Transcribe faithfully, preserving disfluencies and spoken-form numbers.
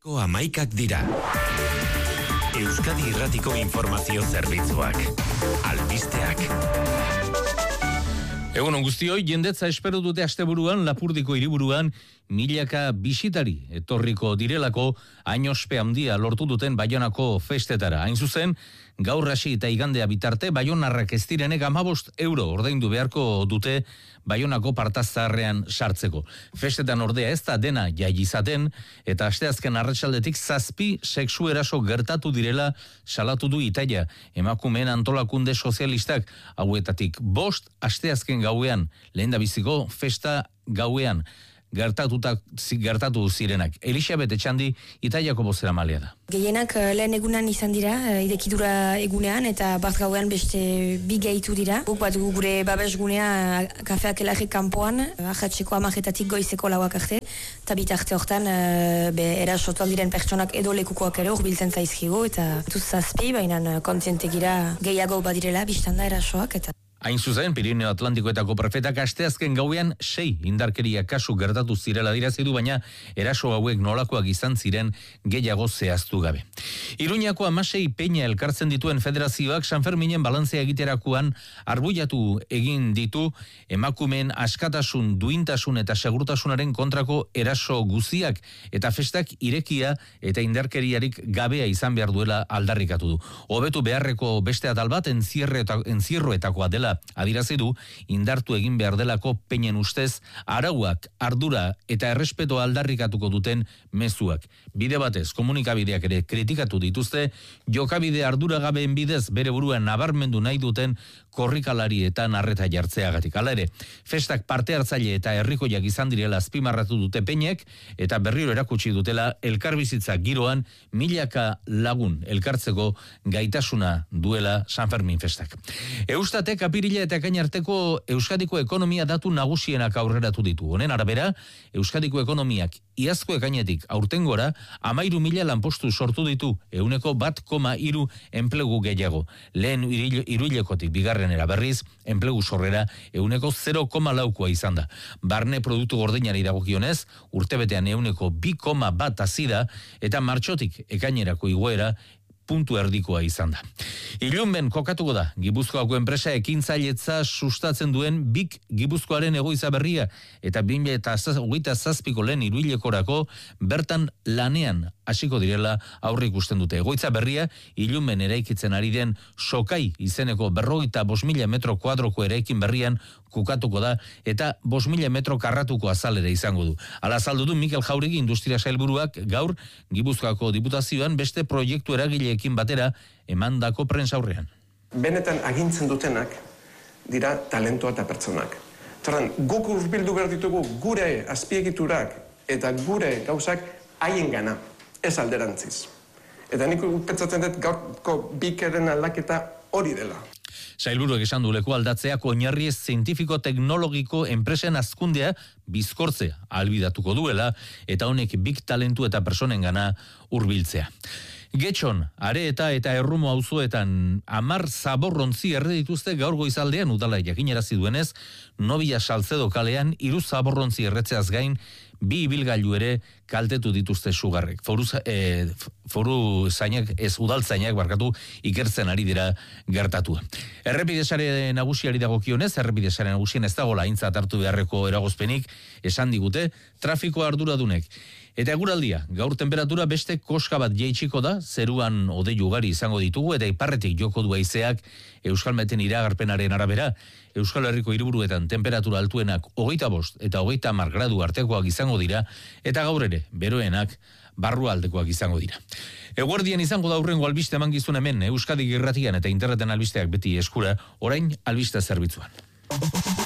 Amaikak dira. Euskadi Irratiko Informazio Zerbitzuak. Albisteak. Egunon guztioi, jendetza espero dute asteburuan Lapurdiko hiriburuan milaka bisitari etorriko direlako ainospe handia lortu duten Baionako festetara. Hain zuzen, gaur hasi eta igandea bitarte Baionarrak ez direnek hamabost euro ordaindu beharko dute Baionako partazarrean sartzeko. Festetan ordea ez da dena jai izaten eta asteazken arratsaldetik zazpi sexu eraso gertatu direla salatu du Itaia. Emakumeen antolakunde sozialistak hauetatik bost asteazken gauean, lehendabiziko festa gauean gertatuta gertatu zirenak. Elisabet Etxandi Itaiako bozeramalea da. Gehienak lehen egunan izan dira, idekidura egunean, eta bat gauean beste bi gehitu dira. Guk bat gure babesgunea kafeak elarrik kanpoan, ahatzeko amajetatik goizeko lauak arte, eta bitarte hortan be, erasotuak diren pertsonak edo lekukoak ere urbiltzen zaizkigu, eta tuz zazpi, baina kontzientegira gehiago badirela, biztanda erasoak, eta Hain zuzen, Pirineo Atlantikoetako prefetak asteazken gauean sei indarkeria kasu gertatu zirela dirazidu, baina eraso hauek nolakoak izan ziren gehiago zehaztu gabe. Iruñako hamasei peña elkartzen dituen federazioak Sanferminen balantzea egiterakoan arbuiatu egin ditu emakumeen askatasun, duintasun eta segurtasunaren kontrako eraso guziak eta festak irekia eta indarkeriarik gabea izan behar duela aldarrikatu du. Hobetu beharreko beste atal bat enzierroetakoa dela adirazi du, indartu egin behar delako peñen ustez arauak, ardura eta errespeto aldarrikatuko duten mezuak. Bide batez, komunikabideak ere kritikatu dituzte, jokabide arduragabeen bidez bere buruan nabarmendu nahi duten korrikalari eta narreta jartzeagatik. Hala ere, festak parte hartzaile eta herrikoiak izan direla azpimarratu dute peñek eta berriro erakutsi dutela elkarbizitza giroan milaka lagun elkartzeko gaitasuna duela San Fermin festak. Eustatek apirila eta ekain arteko Euskadiko ekonomia datu nagusienak aurreratu ditu. Honen arabera, Euskadiko ekonomiak iazko ekainetik aurtengora amairu mila lanpostu sortu ditu, euneko bat koma hiru enplegu gehiago. Lehen iruilekotik bigarrenera berriz, enplegu sorrera euneko zero koma laukoa izan da. Barne produktu gordinari dagokionez, urtebetean euneko bi koma bat azida eta martxotik ekainerako igoera puntu erdikoa izan da. Ilunben kokatuko da, Gipuzkoako enpresa ekintzailetza sustatzen duen Bik Gipuzkoaren egoitza berria eta bi mila hogeita zazpiko lehen hiruhilekorako bertan lanean hasiko direla aurre ikusten dute. Egoitza berria Ilunben eraikitzen ari den Sokai izeneko berrogeita bost mila metro kuadroko eraikin berrian kokatuko da eta bost mila metro karratuko azalera izango du. Hala azaldu du Mikel Jauregi industria sailburuak gaur Gipuzkoako diputazioan beste proiektu eragileekin batera emandako prentsaurrean. Benetan agintzen dutenak dira talentua eta pertsonak. Torren, guk hurbildu behar ditugu gure azpiegiturak eta gure gauzak haien gana, ez alderantziz. Eta nik pentsatzen dut gaurko bikeren aldaketa hori dela. Sailburuek esan du leku aldatzeak oinarri zientifiko teknologiko enpresen hazkundea bizkortzea ahalbidatuko duela eta honek big talentu eta personengana hurbiltzea. Getxon, Areta eta Errumo auzoetan hamar zaborrontzi erre dituzte gaur goizaldean udala jakinarazi duenez, Nobia Salzedo kalean hiru zaborrontzi erretzeaz gain bi ibilgailu ere kaltetu dituzte sugarrek. Foru, e, foru zainak, ez udaltzainak barkatu, ikertzen ari dira gertatua. Errepidesare nagusiari dagokionez, errepidesare nagusien ez dagoela aintzat hartu beharreko eragozpenik, esan digute, trafiko arduradunek. Eta eguraldia, gaur temperatura beste koska bat jaitsiko da, zeruan hodei ugari izango ditugu, eta iparretik joko du haizeak Euskalmeten iragarpenaren arabera, Euskal Herriko hiriburuetan temperatura altuenak hogeita bost eta hogeita hamar gradu artekoak izango dira, eta gaur ere, beroenak barrualdekoak izango dira. Eguerdian izango da hurrengo albiste emangizun hemen, Euskadi Irratian eta interneten albisteak beti eskura, orain albiste zerbitzuan.